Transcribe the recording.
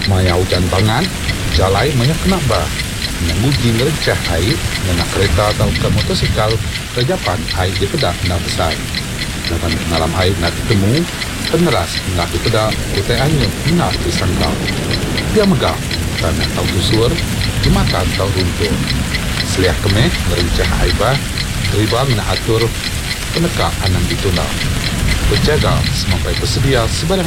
Maya hujan bangan, jalai maya kena bah. Menguji ngerencah air, dengan kereta atau ke motosikal, kejapan air di pedak nak besar. Dalam malam air nak ketemu, peneras nak di pedak, kutai anyuk nak disangkau. Dia megah, tanah tau tusur, dimakan tau runtur. Seliah kemeh, ngerencah air bah, riba nak atur, penekak anang ditunda. Berjaga sampai bersedia sebarang